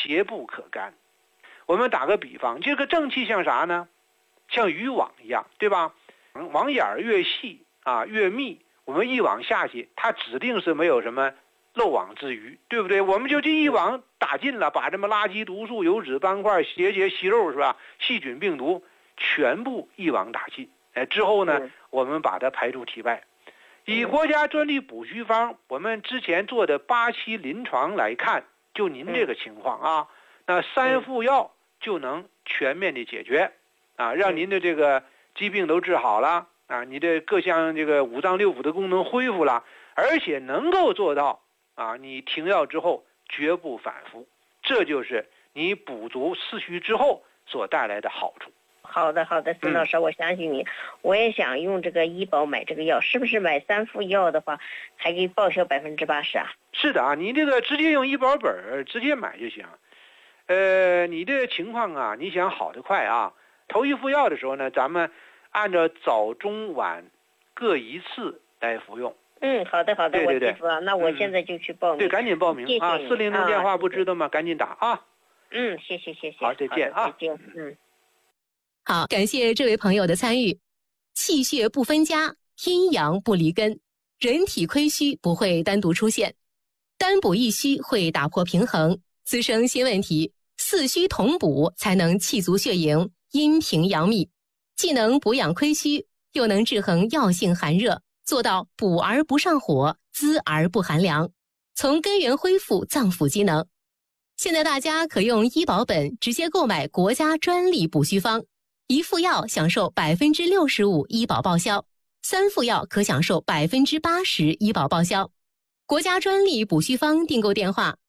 邪不可干。我们打个比方，这个正气像啥呢？像渔网一样，对吧？网眼越细啊越密，我们一网下去，它指定是没有什么漏网之鱼，对不对？我们就这一网打尽了，把什么垃圾毒素、油脂斑块、结节息肉是吧？细菌病毒全部一网打尽。之后呢，我们把它排出体外。以国家专利补虚方我们之前做的8期临床来看，就您这个情况啊，那3副药就能全面的解决啊，让您的这个疾病都治好了啊，你的各项这个五脏六腑的功能恢复了，而且能够做到啊，你停药之后绝不反复，这就是你补足四虚之后所带来的好处。 好的，孙老师，我相信你。我也想用这个医保买这个药，是不是买3副药的话，还可以报销80%啊？ 是的啊，你这个直接用医保本直接买就行。你这情况啊，你想好得快啊。头1副药的时候呢，咱们按照早中晚各1次来服用。 好的， 对我记住了。那我现在就去报名。 对，赶紧报名啊！400电话不知道吗？赶紧打啊！ 谢谢。 好，再见啊！ 再见。 好，感谢这位朋友的参与。气血不分家，阴阳不离根，人体亏虚不会单独出现，单补一虚会打破平衡，滋生新问题。4虚同补才能气足血盈，阴平阳秘，既能补养亏虚，又能制衡药性寒热，做到补而不上火，滋而不寒凉，从根源恢复脏腑机能。现在大家可用医保本直接购买国家专利补虚方，1副药享受65%医保报销，3副药可享受80%医保报销。国家专利补虚方订购电话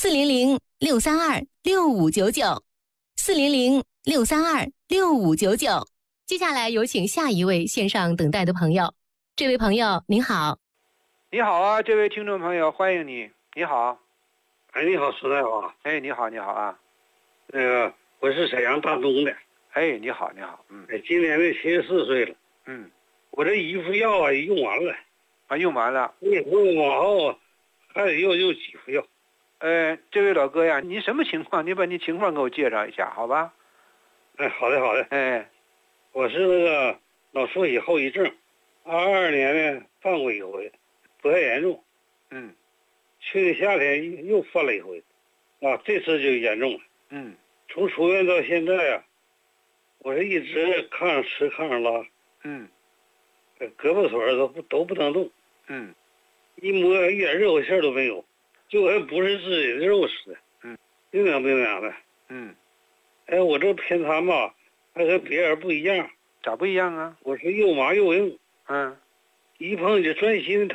：400-632-6599，400-632-6599。接下来有请下一位线上等待的朋友。这位朋友您好。 你好啊，这位听众朋友，欢迎你。你好。 你好，孙大夫。 你好啊。 我是沈阳大东的。 你好。 今年的74岁了。我这1副药用完了。 用完了。 以后往后还得又几副药。 这位老哥呀，你什么情况？你把你情况给我介绍一下，好吧？ 好的。我是那个脑出血后遗症，22年呢犯过1回，不太严重。去年夏天又犯了1回，这次就严重了。从出院到现在我是一直炕上吃炕上拉。胳膊腿都不能动。一摸一点热乎气都没有，就跟不是自己的肉似的。冰凉的。我这偏瘫吧，还和别人不一样。 咋不一样啊？ 我是又麻又硬。一碰就钻心